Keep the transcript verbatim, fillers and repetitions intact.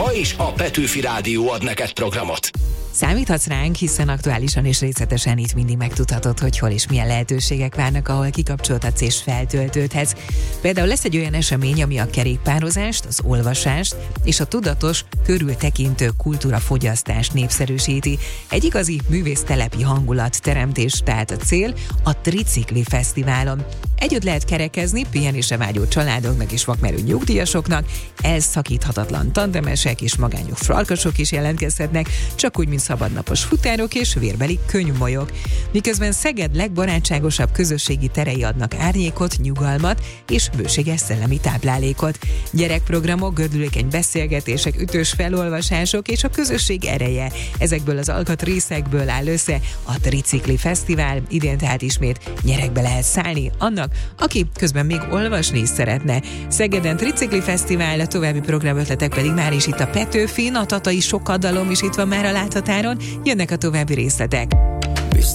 Ma is a Petőfi Rádió ad neked programot. Számíthatsz ránk, hiszen aktuálisan és részletesen itt mindig megtudhatod, hogy hol és milyen lehetőségek várnak, ahol kikapcsoltatsz és feltöltődhetsz. Például lesz egy olyan esemény, ami a kerékpározást, az olvasást és a tudatos, körültekintő kultúrafogyasztást népszerűsíti. Egy igazi művésztelepi hangulat teremtés, tehát a cél a Tricikli Fesztiválon. Együtt lehet kerekezni pihenésre vágyó családoknak és vakmerő nyugdíjasoknak, elszakíthatatlan tandemesek és magányos fralkasok is jelentkezhetnek, csak úgy, mint szabadnapos futárok és vérbeli könyvmolyok. Miközben Szeged legbarátságosabb közösségi terei adnak árnyékot, nyugalmat és bőséges szellemi táplálékot. Gyerekprogramok, gördülékeny beszélgetések, ütős felolvasások és a közösség ereje. Ezekből az alkatrészekből áll össze a Tricikli Fesztivál, idén tehát ismét nyerekbe lehet szállni annak, aki közben még olvasni is szeretne. Szegeden Tricikli Fesztivál, a további programötletek pedig már is itt a Petőfin, a tatai sokadalom is itt van már a láthatáron, jönnek a további részletek.